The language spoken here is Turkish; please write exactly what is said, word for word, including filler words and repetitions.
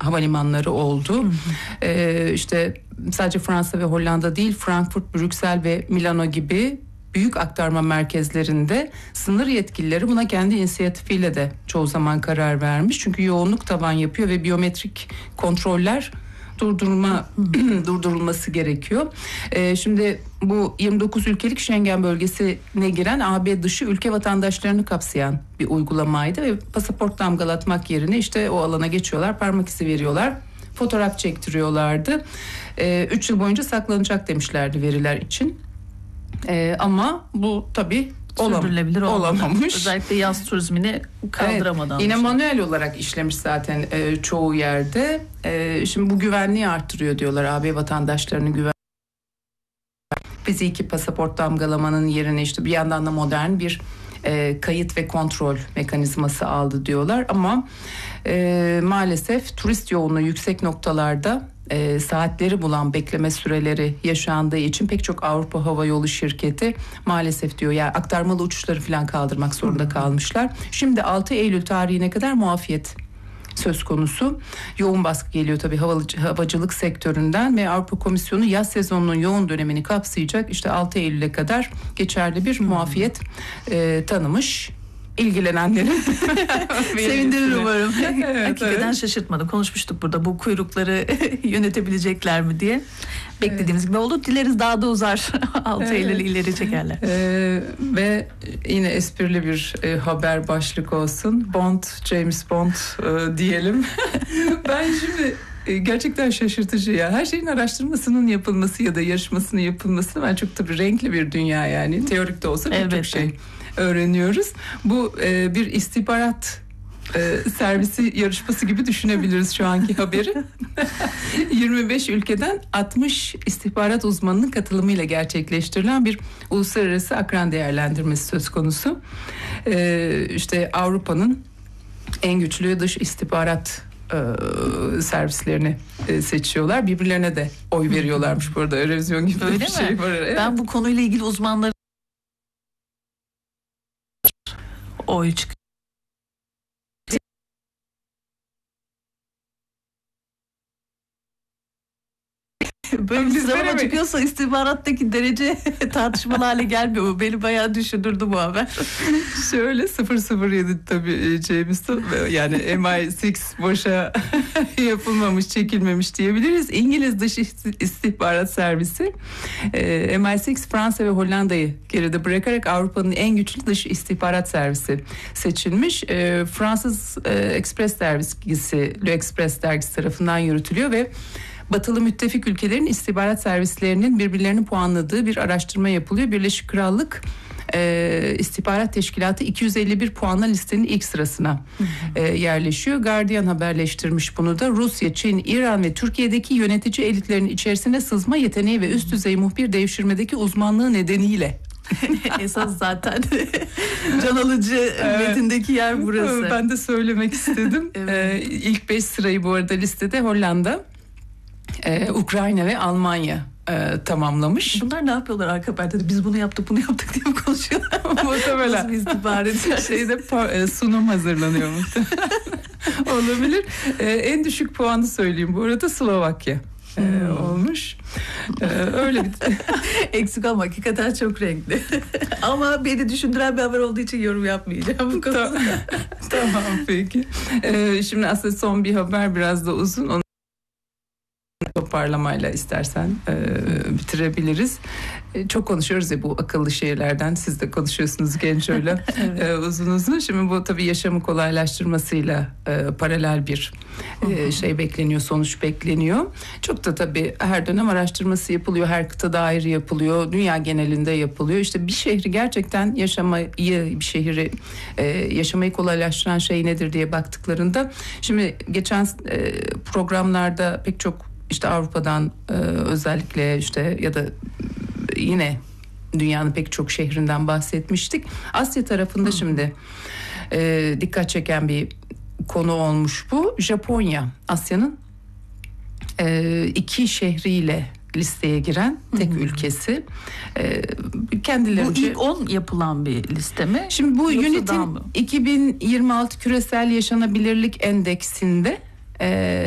havalimanları oldu. Hı hı. Ee, işte sadece Fransa ve Hollanda değil, Frankfurt, Brüksel ve Milano gibi büyük aktarma merkezlerinde sınır yetkilileri buna kendi inisiyatifiyle de çoğu zaman karar vermiş. Çünkü yoğunluk tavan yapıyor ve biyometrik kontroller durdurma durdurulması gerekiyor. Ee, şimdi bu yirmi dokuz ülkelik Schengen bölgesine giren A B dışı ülke vatandaşlarını kapsayan bir uygulamaydı ve pasaport damgalatmak yerine işte o alana geçiyorlar, parmak izi veriyorlar, fotoğraf çektiriyorlardı. Ee, üç yıl boyunca saklanacak demişlerdi veriler için. Ee, ama bu tabii sürdürülebilir olamamış. Özellikle yaz turizmini kaldıramadan. Evet, yine manuel olarak işlemiş zaten e, çoğu yerde. E, şimdi bu güvenliği artırıyor diyorlar, A B vatandaşlarının güven. Fiziki pasaport damgalamanın yerine işte bir yandan da modern bir e, kayıt ve kontrol mekanizması aldı diyorlar. Ama e, maalesef turist yoğunluğu yüksek noktalarda E, saatleri bulan bekleme süreleri yaşandığı için pek çok Avrupa Hava Yolu şirketi maalesef diyor yani aktarmalı uçuşları falan kaldırmak zorunda kalmışlar. Şimdi altı Eylül tarihine kadar muafiyet söz konusu. Yoğun baskı geliyor tabii havacı, havacılık sektöründen ve Avrupa Komisyonu yaz sezonunun yoğun dönemini kapsayacak işte altı Eylül'e kadar geçerli bir muafiyet e, tanımış. İlgilenenlerin sevindirir umarım. Evet, Hakikaten evet. Şaşırtmadı. Konuşmuştuk burada bu kuyrukları yönetebilecekler mi diye. Beklediğimiz evet. gibi oldu. Dileriz daha da uzar. altı evet. Eylül'ü ileri çekerler. Ee, ve yine esprili bir e, haber başlık olsun. Bond, James Bond e, diyelim. Ben şimdi e, gerçekten şaşırtıcı ya. Her şeyin araştırmasının yapılması ya da yarışmasının yapılması ben çok tabii renkli bir dünya yani. Teorik de olsa pek çok şey öğreniyoruz. Bu e, bir istihbarat e, servisi yarışması gibi düşünebiliriz şu anki haberi. yirmi beş ülkeden altmış istihbarat uzmanının katılımıyla gerçekleştirilen bir uluslararası akran değerlendirmesi söz konusu. E, işte Avrupa'nın en güçlü dış istihbarat e, servislerini e, seçiyorlar. Birbirlerine de oy veriyorlarmış bu arada. Revizyon gibi öyle bir mi? şey var. Evet. Ben bu konuyla ilgili uzmanları oy çıkıyor. Böyle bir sıralama çıkıyorsa istihbarattaki derece tartışmalı hale gelmiyor mu? Beni bayağı düşündürdü bu haber. Şöyle sıfır sıfır yedi tabii James yani M I altı boşa yapılmamış, çekilmemiş diyebiliriz. İngiliz Dış İstihbarat Servisi M I altı Fransa ve Hollanda'yı geride bırakarak Avrupa'nın en güçlü dış istihbarat servisi seçilmiş. Fransız Express dergisi, Le Express dergisi tarafından yürütülüyor ve Batılı müttefik ülkelerin istihbarat servislerinin birbirlerini puanladığı bir araştırma yapılıyor. Birleşik Krallık e, İstihbarat Teşkilatı iki yüz elli bir puanla listenin ilk sırasına e, yerleşiyor. Guardian haberleştirmiş bunu da. Rusya, Çin, İran ve Türkiye'deki yönetici elitlerin içerisine sızma yeteneği ve üst düzey muhbir devşirmedeki uzmanlığı nedeniyle. Esas zaten can alıcı evet. metindeki yer burası. Ben de söylemek istedim. evet. e, ilk beş sırayı bu arada listede Hollanda, Ee, Ukrayna ve Almanya e, tamamlamış. Bunlar ne yapıyorlar arka perdede? Biz bunu yaptık, bunu yaptık diye mi konuşuyorlar? Muhtemelen. Nasıl bir istihbarat? Şeyde pa- sunum hazırlanıyor muhtemelen. Olabilir. Ee, en düşük puanı söyleyeyim bu arada Slovakya. Ee, hmm. olmuş. Ee, öyle bir eksik ama hakikaten çok renkli. Ama beni düşündüren bir haber olduğu için yorum yapmayacağım bu konuda. Tamam peki. Ee, şimdi aslında son bir haber biraz da uzun. Onu toparlamayla istersen e, bitirebiliriz. E, çok konuşuyoruz ya bu akıllı şehirlerden. Siz de konuşuyorsunuz Genco'yla evet. e, uzun uzun. Şimdi bu tabii yaşamı kolaylaştırmasıyla e, paralel bir e, şey bekleniyor, sonuç bekleniyor. Çok da tabii her dönem araştırması yapılıyor. Her kıtada ayrı yapılıyor. Dünya genelinde yapılıyor. İşte bir şehri gerçekten yaşamayı, bir şehri e, yaşamayı kolaylaştıran şey nedir diye baktıklarında şimdi geçen e, programlarda pek çok İşte Avrupa'dan e, özellikle işte ya da yine dünyanın pek çok şehrinden bahsetmiştik. Asya tarafında Hı. şimdi e, dikkat çeken bir konu olmuş bu. Japonya Asya'nın e, iki şehriyle listeye giren tek Hı-hı. ülkesi. E, kendilerince... Bu ilk on yapılan bir liste mi? Şimdi bu Unit'in iki bin yirmi altı küresel yaşanabilirlik endeksinde e,